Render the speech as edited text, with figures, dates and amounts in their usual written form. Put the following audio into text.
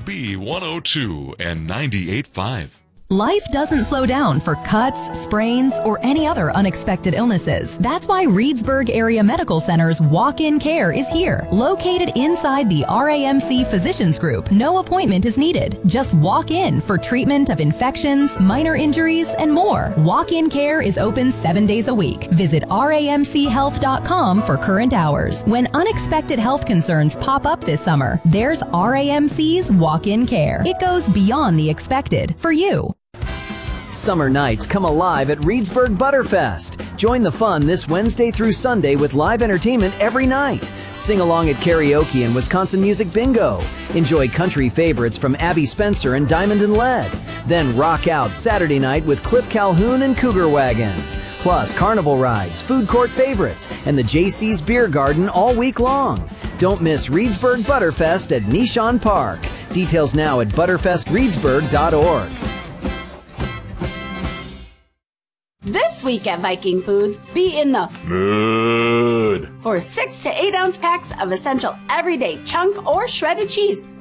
B102 and 98.5. Life doesn't slow down for cuts, sprains, or any other unexpected illnesses. That's why Reedsburg Area Medical Center's walk-in care is here. Located inside the RAMC Physicians Group, no appointment is needed. Just walk in for treatment of infections, minor injuries, and more. Walk-in care is open 7 days a week. Visit ramchealth.com for current hours. When unexpected health concerns pop up this summer, there's RAMC's walk-in care. It goes beyond the expected for you. Summer nights come alive at Reedsburg Butterfest. Join the fun this Wednesday through Sunday with live entertainment every night. Sing along at karaoke and Wisconsin Music Bingo. Enjoy country favorites from Abby Spencer and Diamond and Lead. Then rock out Saturday night with Cliff Calhoun and Cougar Wagon. Plus carnival rides, food court favorites, and the JC's Beer Garden all week long. Don't miss Reedsburg Butterfest at Nishan Park. Details now at butterfestreedsburg.org. This week at Viking Foods, be in the Mood for 6 to 8 ounce packs of essential everyday chunk or shredded cheese.